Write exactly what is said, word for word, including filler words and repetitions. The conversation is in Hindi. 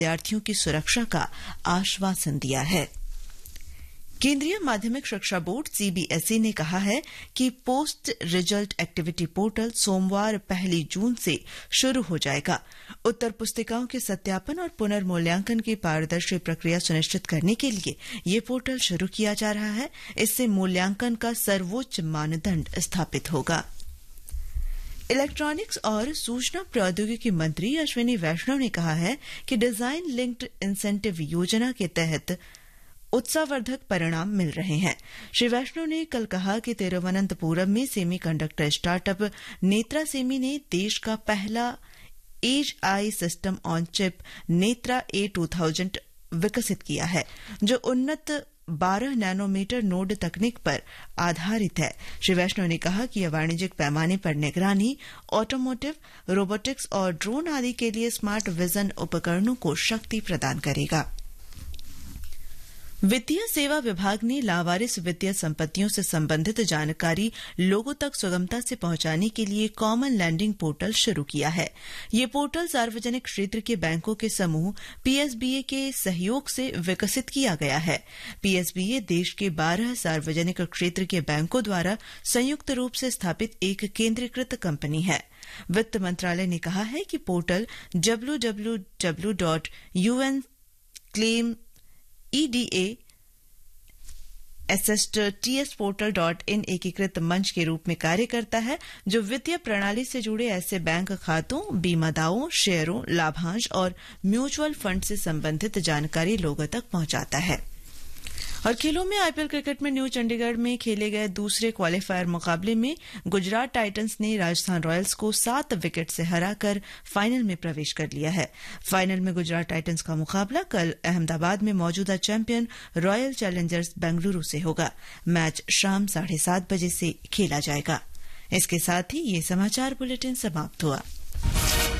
विद्यार्थियों की सुरक्षा का आश्वासन दिया है। केंद्रीय माध्यमिक शिक्षा बोर्ड सीबीएसई ने कहा है कि पोस्ट रिजल्ट एक्टिविटी पोर्टल सोमवार पहली जून से शुरू हो जाएगा। उत्तर पुस्तिकाओं के सत्यापन और पुनर्मूल्यांकन की पारदर्शी प्रक्रिया सुनिश्चित करने के लिए ये पोर्टल शुरू किया जा रहा है। इससे मूल्यांकन का सर्वोच्च मानदंड स्थापित होगा। इलेक्ट्रॉनिक्स और सूचना प्रौद्योगिकी मंत्री अश्विनी वैष्णव ने कहा है कि डिजाइन लिंक्ड इंसेंटिव योजना के तहत उत्साहवर्धक परिणाम मिल रहे हैं। श्री वैष्णव ने कल कहा कि तिरुवनंतपुरम में semi conductor startup Netra semi ने देश का पहला as I system on chip Netra A two thousand विकसित किया है, जो उन्नत बारह नैनोमीटर नोड तकनीक पर आधारित है। श्री वैष्णव ने कहा कि यह वाणिज्यिक पैमाने पर निगरानी, ऑटोमोटिव, रोबोटिक्स और ड्रोन आदि के लिए स्मार्ट विजन उपकरणों को शक्ति प्रदान करेगा। वित्तीय सेवा विभाग ने लावारिस वित्तीय संपत्तियों से संबंधित जानकारी लोगों तक सुगमता से पहुंचाने के लिए कॉमन लैंडिंग पोर्टल शुरू किया है। ये पोर्टल सार्वजनिक क्षेत्र के बैंकों के समूह पीएसबीए के सहयोग से विकसित किया गया है। पीएसबीए देश के बारह सार्वजनिक क्षेत्र के बैंकों द्वारा संयुक्त रूप से स्थापित एक केंद्रीकृत कंपनी है। वित्त मंत्रालय ने कहा है कि portal W W W dot UN claim EDA assets TS portal dot in एकीकृत मंच के रूप में कार्य करता है, जो वित्तीय प्रणाली से जुड़े ऐसे बैंक खातों, बीमा दावों, शेयरों, लाभांश और म्यूचुअल फंड से संबंधित जानकारी लोगों तक पहुंचाता है। और खेलों में आईपीएल क्रिकेट में न्यू चंडीगढ़ में खेले गए दूसरे क्वालीफायर मुकाबले में गुजरात टाइटंस ने राजस्थान रॉयल्स को सात विकेट से हराकर फाइनल में प्रवेश कर लिया है। फाइनल में गुजरात टाइटंस का मुकाबला कल अहमदाबाद में मौजूदा चैंपियन रॉयल चैलेंजर्स बेंगलुरु से होगा। मैच शाम साढ़े सात बजे से खेला जाएगा। इसके साथ ही ये समाचार बुलेटिन समाप्त हुआ।